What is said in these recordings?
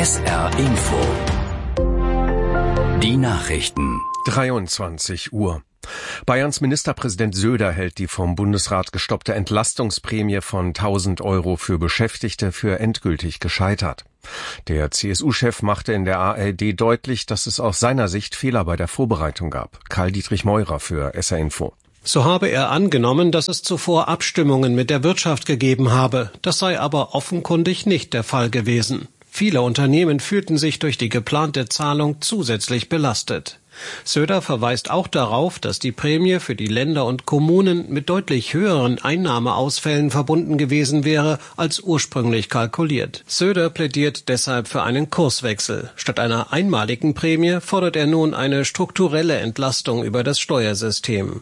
SR Info. Die Nachrichten. 23 Uhr. Bayerns Ministerpräsident Söder hält die vom Bundesrat gestoppte Entlastungsprämie von 1.000 € für Beschäftigte für endgültig gescheitert. Der CSU-Chef machte in der ARD deutlich, dass es aus seiner Sicht Fehler bei der Vorbereitung gab. Karl-Dietrich Meurer für SR Info. So habe er angenommen, dass es zuvor Abstimmungen mit der Wirtschaft gegeben habe. Das sei aber offenkundig nicht der Fall gewesen. Viele Unternehmen fühlten sich durch die geplante Zahlung zusätzlich belastet. Söder verweist auch darauf, dass die Prämie für die Länder und Kommunen mit deutlich höheren Einnahmeausfällen verbunden gewesen wäre, als ursprünglich kalkuliert. Söder plädiert deshalb für einen Kurswechsel. Statt einer einmaligen Prämie fordert er nun eine strukturelle Entlastung über das Steuersystem.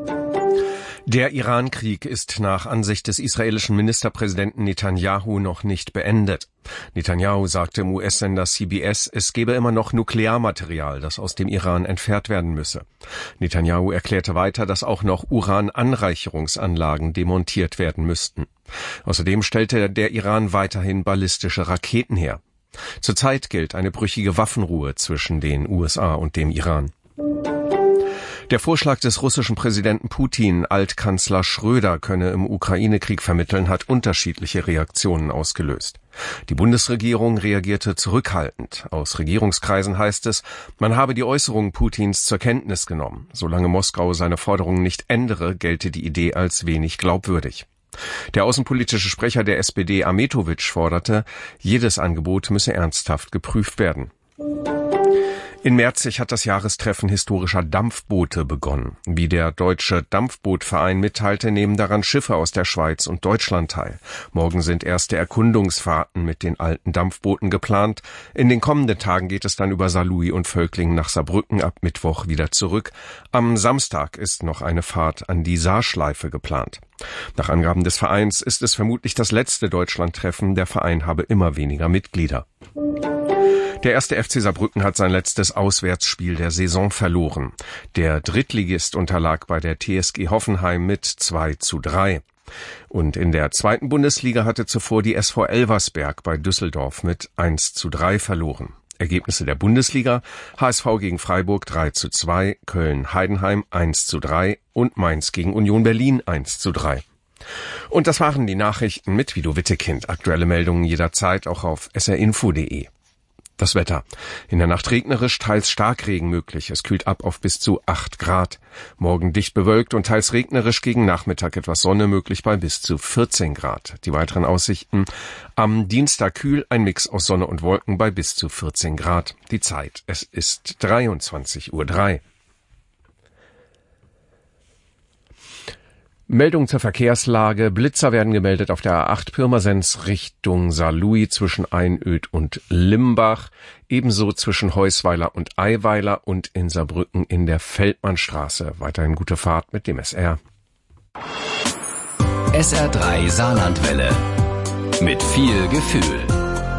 Der Iran-Krieg ist nach Ansicht des israelischen Ministerpräsidenten Netanyahu noch nicht beendet. Netanyahu sagte im US-Sender CBS, es gebe immer noch Nuklearmaterial, das aus dem Iran entfernt werden müsse. Netanyahu erklärte weiter, dass auch noch Urananreicherungsanlagen demontiert werden müssten. Außerdem stellte der Iran weiterhin ballistische Raketen her. Zurzeit gilt eine brüchige Waffenruhe zwischen den USA und dem Iran. Der Vorschlag des russischen Präsidenten Putin, Altkanzler Schröder könne im Ukraine-Krieg vermitteln, hat unterschiedliche Reaktionen ausgelöst. Die Bundesregierung reagierte zurückhaltend. Aus Regierungskreisen heißt es, man habe die Äußerungen Putins zur Kenntnis genommen. Solange Moskau seine Forderungen nicht ändere, gelte die Idee als wenig glaubwürdig. Der außenpolitische Sprecher der SPD, Ahmetovic, forderte, jedes Angebot müsse ernsthaft geprüft werden. In Merzig hat das Jahrestreffen historischer Dampfboote begonnen. Wie der Deutsche Dampfbootverein mitteilte, nehmen daran Schiffe aus der Schweiz und Deutschland teil. Morgen sind erste Erkundungsfahrten mit den alten Dampfbooten geplant. In den kommenden Tagen geht es dann über Saarlouis und Völklingen nach Saarbrücken, ab Mittwoch wieder zurück. Am Samstag ist noch eine Fahrt an die Saarschleife geplant. Nach Angaben des Vereins ist es vermutlich das letzte Deutschlandtreffen. Der Verein habe immer weniger Mitglieder. Der 1. FC Saarbrücken hat sein letztes Auswärtsspiel der Saison verloren. Der Drittligist unterlag bei der TSG Hoffenheim mit 2:3. Und in der zweiten Bundesliga hatte zuvor die SV Elversberg bei Düsseldorf mit 1:3 verloren. Ergebnisse der Bundesliga: HSV gegen Freiburg 3:2, Köln-Heidenheim 1:3 und Mainz gegen Union Berlin 1:3. Und das waren die Nachrichten mit Guido Wittekind. Aktuelle Meldungen jederzeit auch auf srinfo.de. Das Wetter. In der Nacht regnerisch, teils Starkregen möglich. Es kühlt ab auf bis zu 8 Grad. Morgen dicht bewölkt und teils regnerisch, gegen Nachmittag etwas Sonne möglich bei bis zu 14 Grad. Die weiteren Aussichten: am Dienstag kühl, ein Mix aus Sonne und Wolken bei bis zu 14 Grad. Die Zeit: es ist 23:03 Uhr. Meldung zur Verkehrslage. Blitzer werden gemeldet auf der A8 Pirmasens Richtung Saarlouis zwischen Einöd und Limbach. Ebenso zwischen Heusweiler und Eiweiler und in Saarbrücken in der Feldmannstraße. Weiterhin gute Fahrt mit dem SR. SR3 Saarlandwelle. Mit viel Gefühl.